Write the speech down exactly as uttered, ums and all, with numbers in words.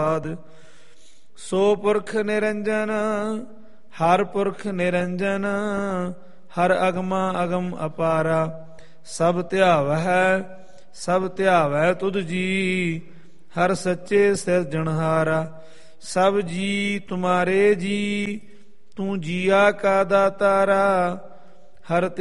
ਸੋ ਪੁਰਖ ਨਿਰੰਜਨ ਹਰ ਪੁਰਖ ਨਿਰੰਜਨ ਹਰ ਅਗਮਾ ਅਗਮ ਅਪਾਰਾ ਸਭ ਧਿਆਵਹਿ ਸਭ ਧਿਆਵੈ ਤੁਧ ਜੀ ਹਰ ਸੱਚੇ ਸਿਰਜਣਹਾਰਾ ਸਭ ਜੀ ਤੁਮਾਰੇ ਜੀ ਤੂੰ ਜੀਆ ਕਾ ਦਾਤਾਰਾ ਹਰ